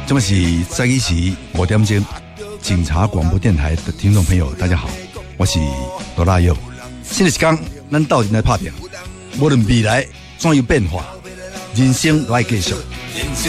这么是在一起5点钟，警察广播电台的听众朋友，大家好，我是罗大佑。新的一天，咱斗阵来拍拼，无论未来怎样变化，人生都要继续。